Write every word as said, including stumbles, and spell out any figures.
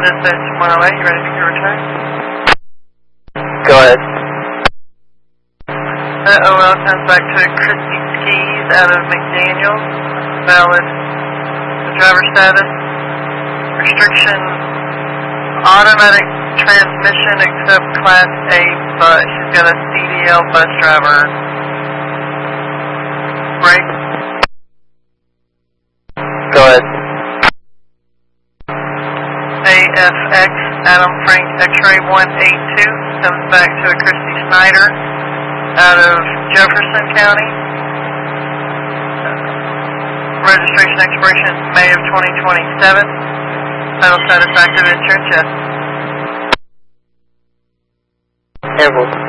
dispatch one oh eight, you ready for your return? Go ahead. The O L comes back to Christy Skis out of McDaniel. Valid driver status. Restriction, automatic transmission except Class A bus. She's got a C D L bus driver. Brake. Go ahead. A F X, Adam Frank X-ray one eight two, comes back to a Christy Snyder out of Jefferson County. Registration expiration May of twenty twenty-seven. Title satisfactory insurance, yes. Handle.